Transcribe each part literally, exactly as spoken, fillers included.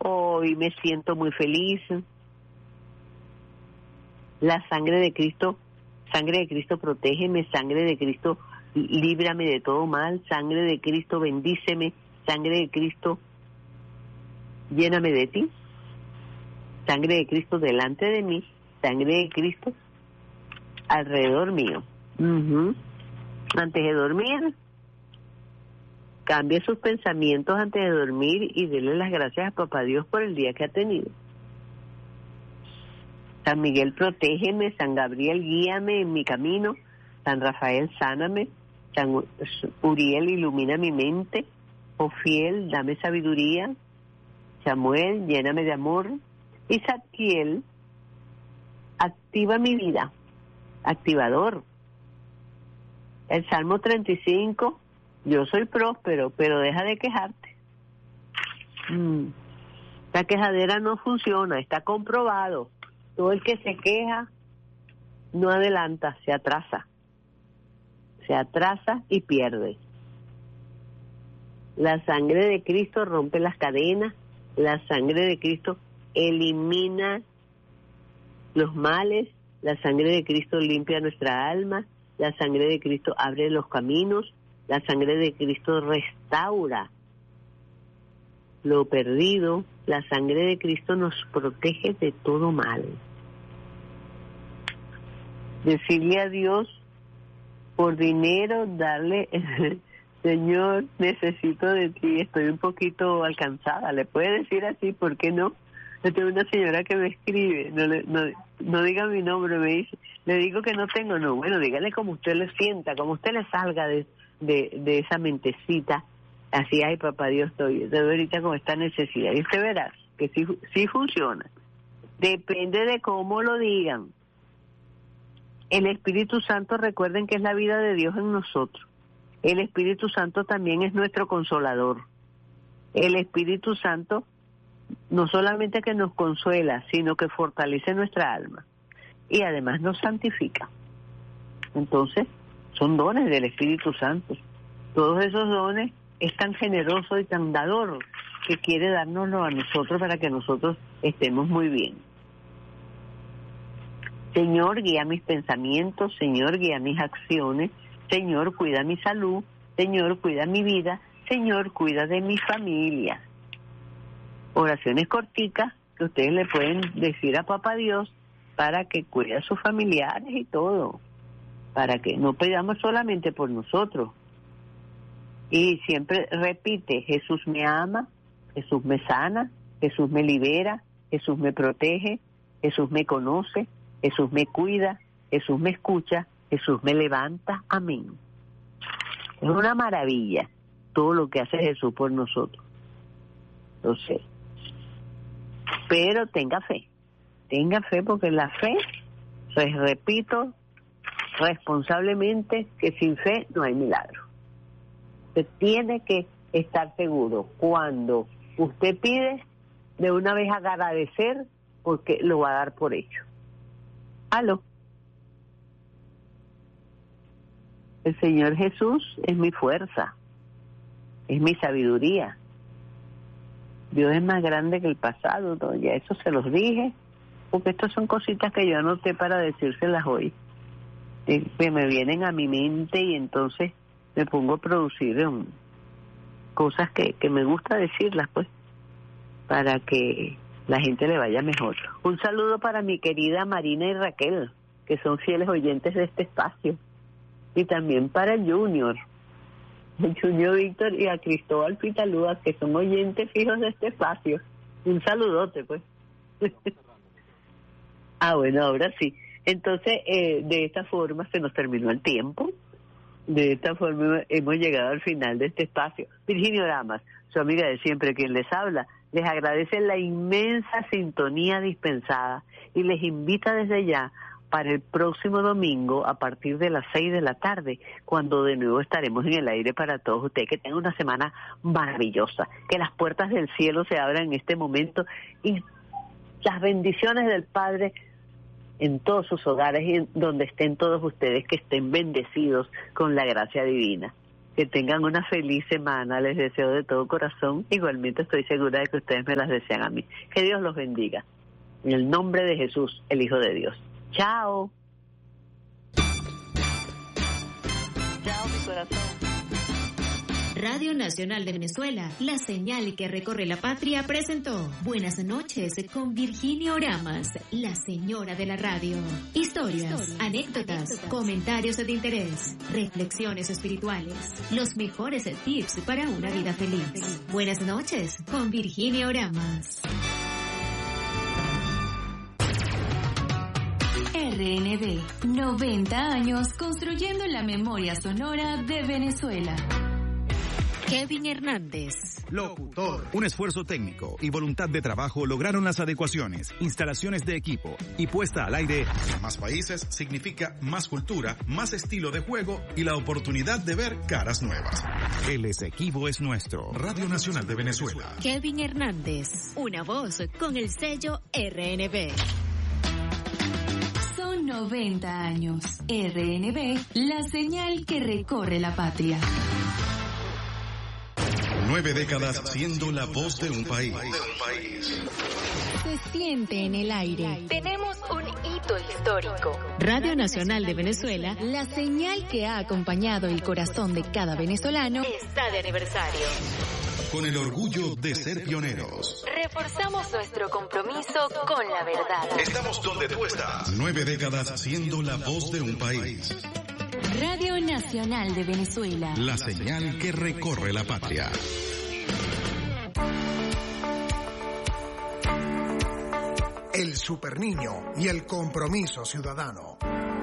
Hoy me siento muy feliz. La sangre de Cristo, sangre de Cristo, protégeme, sangre de Cristo, líbrame de todo mal, sangre de Cristo, bendíceme, sangre de Cristo, lléname de ti, sangre de Cristo delante de mí, sangre de Cristo alrededor mío. Uh-huh. Antes de dormir, cambie sus pensamientos antes de dormir y dele las gracias a Papá Dios por el día que ha tenido. San Miguel, protégeme, San Gabriel, guíame en mi camino, San Rafael, sáname, San Uriel, ilumina mi mente, Ofiel, dame sabiduría, Samuel, lléname de amor, y Zadkiel, activa mi vida, activador. El Salmo treinta y cinco, yo soy próspero, pero deja de quejarte. Mm. La quejadera no funciona, está comprobado. Todo el que se queja no adelanta, se atrasa. Se atrasa y pierde. La sangre de Cristo rompe las cadenas. La sangre de Cristo elimina los males. La sangre de Cristo limpia nuestra alma. La sangre de Cristo abre los caminos. La sangre de Cristo restaura lo perdido. La sangre de Cristo nos protege de todo mal. Decirle a Dios por dinero, darle, Señor, necesito de ti, estoy un poquito alcanzada. Le puede decir así, ¿por qué no? Yo tengo una señora que me escribe, no, le, no, no diga mi nombre, me dice, le digo que no tengo, no, bueno, dígale como usted le sienta, como usted le salga de, de, de esa mentecita, así, ay, papá Dios, estoy, estoy ahorita con esta necesidad, y usted verá que sí, sí funciona. Depende de cómo lo digan. El Espíritu Santo, recuerden que es la vida de Dios en nosotros. El Espíritu Santo también es nuestro consolador. El Espíritu Santo no solamente que nos consuela, sino que fortalece nuestra alma y además nos santifica. Entonces, son dones del Espíritu Santo. Todos esos dones es tan generoso y tan dador que quiere dárnoslo a nosotros para que nosotros estemos muy bien. Señor, guía mis pensamientos, Señor, guía mis acciones, Señor, cuida mi salud, Señor, cuida mi vida, Señor, cuida de mi familia. Oraciones corticas que ustedes le pueden decir a Papá Dios para que cuide a sus familiares y todo, para que no pidamos solamente por nosotros. Y siempre repite, Jesús me ama, Jesús me sana, Jesús me libera, Jesús me protege, Jesús me conoce, Jesús me cuida, Jesús me escucha, Jesús me levanta. Amén. Es una maravilla todo lo que hace Jesús por nosotros. Lo sé. Pero tenga fe. Tenga fe porque la fe, pues repito, responsablemente, que sin fe no hay milagro. Usted tiene que estar seguro. Cuando usted pide, de una vez agradecer porque lo va a dar por hecho. Aló. El Señor Jesús es mi fuerza, es mi sabiduría. Dios es más grande que el pasado, ¿no? Ya eso se los dije, porque estas son cositas que yo anoté para decírselas hoy, que me vienen a mi mente y entonces me pongo a producir um, cosas que, que me gusta decirlas, pues, para que la gente le vaya mejor. Un saludo para mi querida Marina y Raquel, que son fieles oyentes de este espacio. Y también para Junior, el Junior Víctor y a Cristóbal Pitalúa, que son oyentes fijos de este espacio. Un saludote, pues. Ah, bueno, ahora sí. Entonces, eh, de esta forma se nos terminó el tiempo. De esta forma hemos llegado al final de este espacio. Virginio Damas, su amiga de siempre, quien les habla, les agradece la inmensa sintonía dispensada y les invita desde ya para el próximo domingo a partir de las seis de la tarde, cuando de nuevo estaremos en el aire para todos ustedes. Que tengan una semana maravillosa, que las puertas del cielo se abran en este momento y las bendiciones del Padre en todos sus hogares y en donde estén todos ustedes, que estén bendecidos con la gracia divina. Que tengan una feliz semana, les deseo de todo corazón. Igualmente estoy segura de que ustedes me las desean a mí. Que Dios los bendiga. En el nombre de Jesús, el Hijo de Dios. Chao. Chao, mi corazón. Radio Nacional de Venezuela, la señal que recorre la patria, presentó Buenas noches con Virginia Oramas, la señora de la radio. Historias, anécdotas, comentarios de interés, reflexiones espirituales, los mejores tips para una vida feliz. Buenas noches con Virginia Oramas. R N V, noventa años construyendo la memoria sonora de Venezuela. Kevin Hernández. Locutor. Un esfuerzo técnico y voluntad de trabajo lograron las adecuaciones, instalaciones de equipo y puesta al aire. Más países significa más cultura, más estilo de juego y la oportunidad de ver caras nuevas. El Esequibo es nuestro. Radio Nacional de Venezuela. Kevin Hernández. Una voz con el sello R N V. Son noventa años. R N V, la señal que recorre la patria. Nueve décadas siendo la voz de un país. Se siente en el aire. Tenemos un hito histórico. Radio Nacional de Venezuela, la señal que ha acompañado el corazón de cada venezolano, está de aniversario. Con el orgullo de ser pioneros. Reforzamos nuestro compromiso con la verdad. Estamos donde tú estás. Nueve décadas siendo la voz de un país. Radio Nacional de Venezuela. La señal que recorre la patria. El Superniño y el compromiso ciudadano.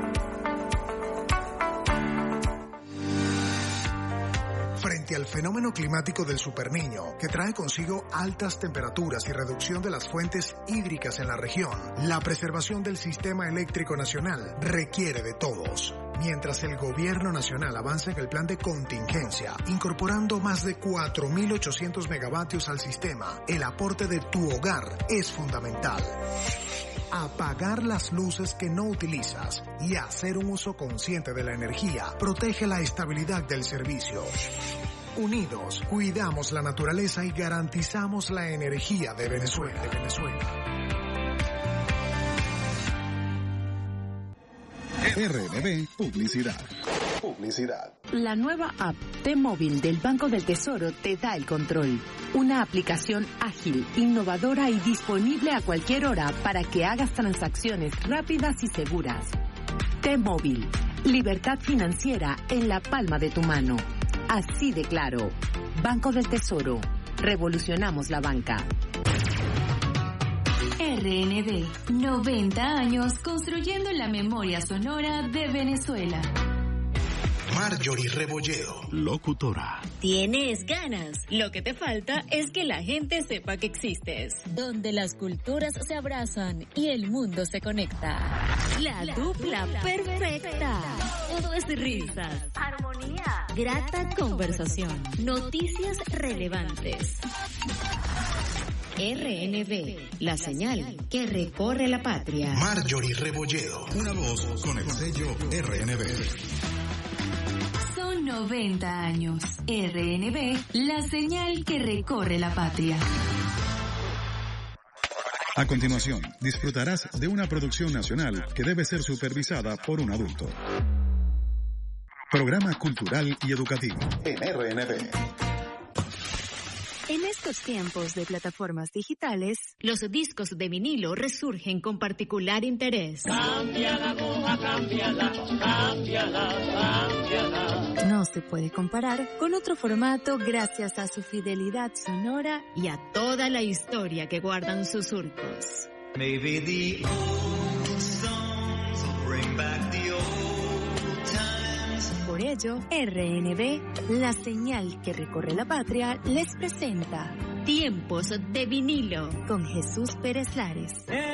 Frente al fenómeno climático del Superniño, que trae consigo altas temperaturas y reducción de las fuentes hídricas en la región, la preservación del sistema eléctrico nacional requiere de todos. Mientras el gobierno nacional avanza en el plan de contingencia, incorporando más de cuatro mil ochocientos megavatios al sistema, el aporte de tu hogar es fundamental. Apagar las luces que no utilizas y hacer un uso consciente de la energía protege la estabilidad del servicio. Unidos, cuidamos la naturaleza y garantizamos la energía de Venezuela. De Venezuela. R N V Publicidad. Publicidad. La nueva app T-Móvil del Banco del Tesoro te da el control. Una aplicación ágil, innovadora y disponible a cualquier hora para que hagas transacciones rápidas y seguras. T-Móvil. Libertad financiera en la palma de tu mano. Así de claro. Banco del Tesoro. Revolucionamos la banca. R N V, noventa años construyendo la memoria sonora de Venezuela. Marjorie Rebolledo. Locutora. ¿Tienes ganas? Lo que te falta es que la gente sepa que existes. Donde las culturas se abrazan y el mundo se conecta. La, la dupla, dupla perfecta. perfecta. Todo es risas, armonía, grata conversación, noticias relevantes. R N V, la señal que recorre la patria. Marjorie Rebolledo. Una voz con el sello R N V. Son noventa años. R N V, la señal que recorre la patria. A continuación, disfrutarás de una producción nacional que debe ser supervisada por un adulto. Programa cultural y educativo en R N V. En estos tiempos de plataformas digitales, los discos de vinilo resurgen con particular interés. Cámbiala, aguja, cámbiala, cámbiala, cámbiala. No se puede comparar con otro formato gracias a su fidelidad sonora y a toda la historia que guardan sus surcos. Maybe the old songs will bring back the old times. Por ello, R N V, la señal que recorre la patria, les presenta Tiempos de vinilo con Jesús Pérez Lares.